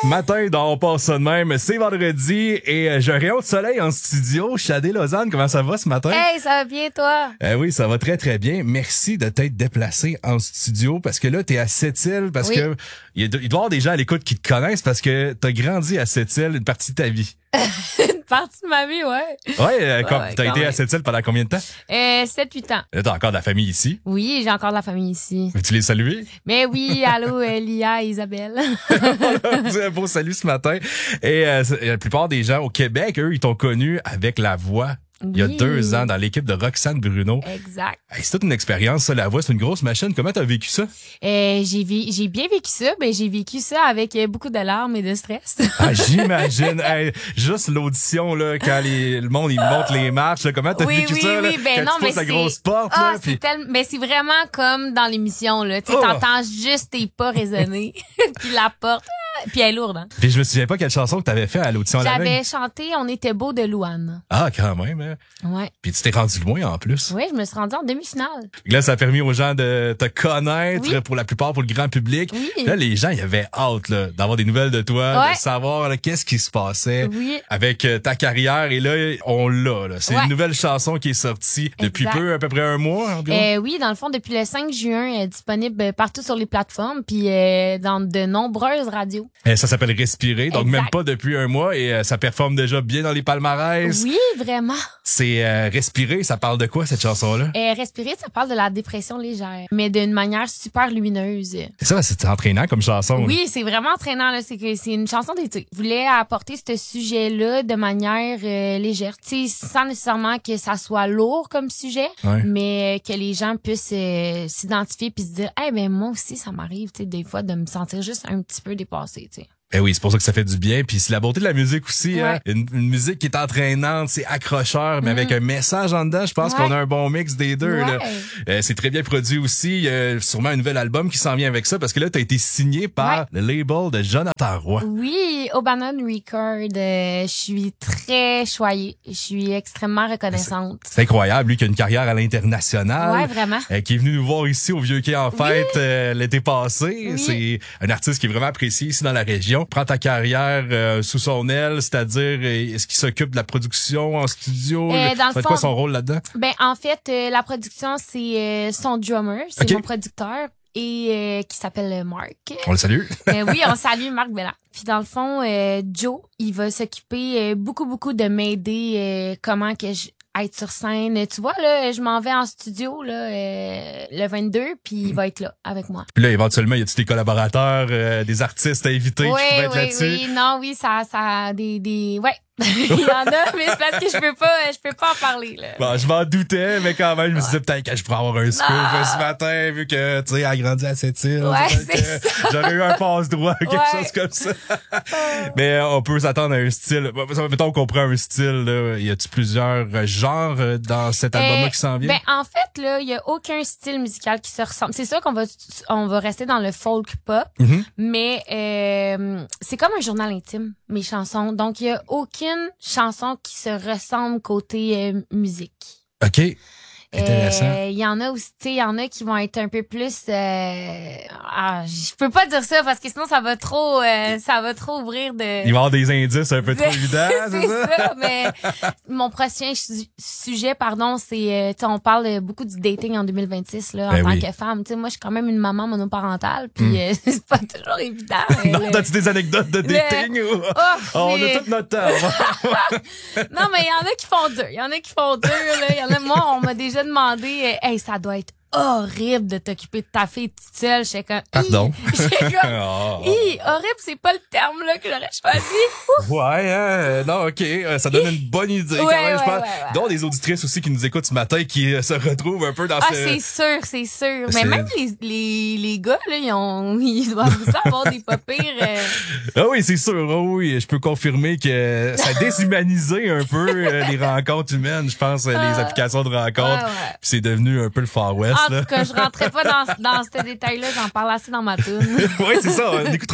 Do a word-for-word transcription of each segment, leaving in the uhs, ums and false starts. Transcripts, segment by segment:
Matin, donc, on passe ça de même. C'est vendredi et euh, j'ai un rayon de soleil en studio. Shadé Lausanne, comment ça va ce matin? Hey, ça va bien, toi? Euh, oui, ça va très, très bien. Merci de t'être déplacé en studio parce que là, t'es à Sept-Îles parce Oui. que il doit y avoir des gens à l'écoute qui te connaissent parce que t'as grandi à Sept-Îles une partie de ta vie. Une partie de ma vie, ouais. Ouais, euh, comme, ouais, t'as quand été même. à Sept-Îles pendant combien de temps? Euh, sept huit ans. Là, t'as encore de la famille ici. Oui, j'ai encore de la famille ici. Veux-tu les saluer? Mais oui, allô, euh, Lia et Isabelle. Un beau salut ce matin. Et euh, la plupart des gens au Québec, eux, ils t'ont connu avec La Voix. Il y a Oui. deux ans, dans l'équipe de Roxane Bruno. Exact. Hey, c'est toute une expérience, ça, La Voix. C'est une grosse machine. Comment t'as vécu ça? Euh, j'ai, vi- j'ai bien vécu ça, mais j'ai vécu ça avec euh, beaucoup de larmes et de stress. Ah, j'imagine. Hey, juste l'audition, là, quand les, le monde, il monte les marches, là, comment t'as Oui, vécu oui, ça, là? oui, ben quand non, tu mais passes la c'est- grosse porte, Ah, là, c'est puis- tellement, mais c'est vraiment comme dans l'émission, là. Tu sais, Oh. t'entends juste tes pas résonner. Puis la porte, ah, puis elle est lourde, hein. Puis je me souviens pas quelle chanson que t'avais fait à l'audition à la veille. J'avais chanté On était beau de Louane. Ah, quand même, hein. Ouais. Puis tu t'es rendu loin, en plus. Oui, je me suis rendue en demi-finale. Là, ça a permis aux gens de te connaître, Oui. pour la plupart, pour le grand public. Oui. Là, les gens, ils avaient hâte, là, d'avoir des nouvelles de toi, Ouais. de savoir, là, qu'est-ce qui se passait Oui. avec euh, ta carrière. Et là, on l'a, là. C'est Ouais. une nouvelle chanson qui est sortie depuis Exact. peu, à peu près un mois, environ. Euh, oui, dans le fond, depuis le cinq juin, elle est disponible partout sur les plateformes, puis euh, dans de nombreuses radios. Euh, ça s'appelle Respirer, donc Exact. même pas depuis un mois, et euh, ça performe déjà bien dans les palmarès. Oui, vraiment. C'est euh, Respirer, ça parle de quoi, cette chanson-là? Euh, respirer, ça parle de la dépression légère, mais d'une manière super lumineuse. Ça, c'est entraînant comme chanson. là. Oui, c'est vraiment entraînant, là. C'est que c'est une chanson d'été. Je voulais apporter ce sujet-là de manière euh, légère. Tu sais, sans nécessairement que ça soit lourd comme sujet, Ouais. mais que les gens puissent euh, s'identifier puis se dire, eh ben moi aussi, ça m'arrive, tu sais, des fois, de me sentir juste un petit peu dépassée, tu sais. Eh oui, c'est pour ça que ça fait du bien. Puis c'est la beauté de la musique aussi. Hein? Ouais. Une, une musique qui est entraînante, c'est accrocheur, mais Mm. avec un message en dedans. Je pense Ouais. qu'on a un bon mix des deux. Là. Ouais. Euh, c'est très bien produit aussi. Il y a sûrement un nouvel album qui s'en vient avec ça parce que là, t'as été signé par le label de Jonathan Roy. Oui, Obanon Record, euh, je suis très choyée. Je suis extrêmement reconnaissante. C'est incroyable, lui qui a une carrière à l'international. Ouais, vraiment. Euh, qui est venu nous voir ici au Vieux Quai en fête euh, l'été passé. Oui. C'est un artiste qui est vraiment apprécié ici dans la région. Prend ta carrière euh, sous son aile, c'est-à-dire euh, est-ce qu'il s'occupe de la production en studio? Euh, Le- dans le ça fait quoi fond- son rôle là-dedans? Ben, en fait, euh, la production, c'est euh, son drummer, c'est Ok. mon producteur, et euh, qui s'appelle euh, Marc. On le salue. Euh, oui, on salue Marc Belland. Puis dans le fond, euh, Joe, il va s'occuper euh, beaucoup, beaucoup de m'aider euh, comment que je être sur scène. Tu vois, là, je m'en vais en studio là euh, le vingt-deux, puis il va être là avec moi. Puis là, éventuellement, y a-tu des collaborateurs, euh, des artistes invités Oui, qui pourraient être oui, là-dessus? oui. Non, oui, ça, ça, des, des, ouais. Il y en a, mais c'est parce que je peux pas, je peux pas en parler, là. Bon, je m'en doutais, mais quand même, je me disais peut-être que je pourrais avoir un scoop Non. euh, ce matin, vu que, tu sais, elle a grandi à Sept-Îles. Ouais, peut-être c'est que J'aurais eu un passe-droit, quelque Ouais. chose comme ça. Mais euh, on peut s'attendre à un style. Bon, mettons qu'on prend un style, là. Y a-tu plusieurs euh, genres euh, dans cet album-là Euh, qui s'en vient? Ben, en fait, là, il y a aucun style musical qui se ressemble. C'est sûr qu'on va, on va rester dans le folk pop, Mhm. mais euh, c'est comme un journal intime, mes chansons. Donc, il y a aucune chanson qui se ressemble côté euh, musique. OK. Intéressant. Euh, Il y en a aussi, tu sais, il y en a qui vont être un peu plus. Euh, ah, je peux pas dire ça parce que sinon ça va trop, euh, ça va trop ouvrir de. Il va y avoir des indices un peu trop de- évidents, c'est c'est ça? ça, mais mon prochain su- sujet, pardon, c'est, euh, tu sais, on parle euh, beaucoup du dating en deux mille vingt-six là, en Ben tant oui. que femme. Tu sais, moi, je suis quand même une maman monoparentale, puis euh, c'est pas toujours évident. euh, Non, le- t'as-tu des anecdotes de dating ou... Oh, Oh, on mais- a tout notre temps. Non, mais il y en a qui font dur. Il y en a qui font dur, là. Il y en a, moi, on m'a déjà demandé, euh, hey, ça doit être horrible de t'occuper de ta fille toute seule. J'étais comme, Pardon. Hi! J'étais comme, Oh. Hi! Horrible, c'est pas le terme, là, que j'aurais choisi. Ouais, hein, non, ok, euh, ça donne une bonne idée quand Ouais, même, je ouais, pense. ouais, ouais. Donc, des auditrices aussi qui nous écoutent ce matin qui euh, se retrouvent un peu dans Ah, ce... c'est sûr, c'est sûr. C'est- Mais même les, les, les gars, là, ils ont, ils doivent aussi avoir des pas pires. euh, Ah oui, c'est sûr, ah oui, je peux confirmer que ça a déshumanisé un peu euh, les rencontres humaines, je pense, euh, les Ah. applications de rencontres. Ouais, ouais. Puis c'est devenu un peu le Far West, En là. tout cas, je rentrais pas dans, dans ce détail-là, j'en parle assez dans ma tune. Oui, c'est ça, on écoutera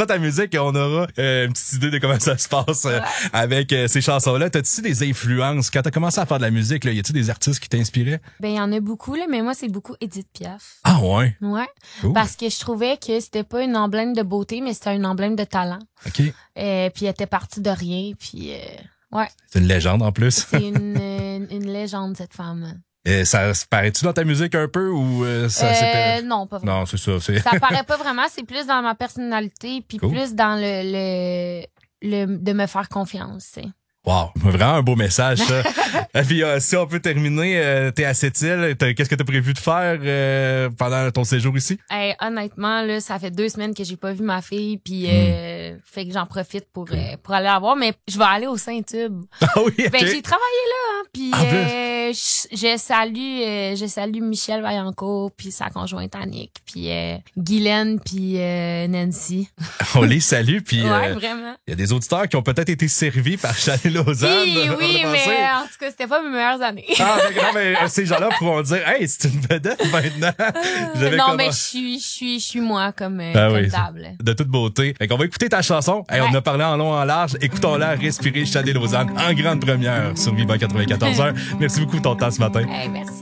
ta musique et on aura euh, une petite idée de comment ça se passe euh, Ouais. avec euh, ces chansons-là. T'as-tu des influences? Quand t'as commencé à faire de la musique, là, y a-tu des artistes qui t'inspiraient? Ben, il y en a beaucoup, là, mais moi, c'est beaucoup Edith Piaf. Ah ouais? Ouais. Cool. Parce que je trouvais que c'était pas une emblème de beauté, mais c'était un emblème de talent. OK. Euh, puis elle était partie de rien, puis euh, ouais, C'est une légende en plus. c'est une, une, une légende, cette femme. Et ça se paraît-tu dans ta musique un peu ou euh, ça c'est Euh, non, pas vraiment. Non, c'est ça. C'est... Ça paraît pas vraiment, c'est plus dans ma personnalité, puis Cool. plus dans le, le, le de me faire confiance, tu sais. Wow, vraiment un beau message, ça. Et puis, euh, si on peut terminer, euh, t'es à Sept-Îles, t'as- qu'est-ce que t'as prévu de faire euh, pendant ton séjour ici? Hey, honnêtement, là, ça fait deux semaines que j'ai pas vu ma fille, puis euh, fait que j'en profite pour euh, pour aller la voir, mais je vais aller au Saint-Tube. Ah oui, ok. Ben j'ai travaillé là, hein, puis En plus. euh, je, je salue euh, je salue Michel Vaillancourt, puis sa conjointe Annick, puis euh, Guylaine, puis euh, Nancy. On les salue, puis Ouais, euh, vraiment. il y a des auditeurs qui ont peut-être été servis par Chanel Lausanne. Oui, oui, on a mais pensé. en tout cas, c'était pas mes meilleures années. Ah, mais, non, mais euh, ces gens-là pourront dire, hey, c'est une vedette maintenant. J'avais non, comment- mais je suis, je suis, je suis moi comme, euh, Ah comme oui, d'hab, là. de toute beauté. Fait qu'on va écouter ta chanson. Hey, on Ouais. a parlé en long, en large. Écoutons-la, respirer Chanel Lausanne en grande première sur Vivant quatre-vingt-quatorze heures. Merci beaucoup de ton temps ce matin. Hey, merci.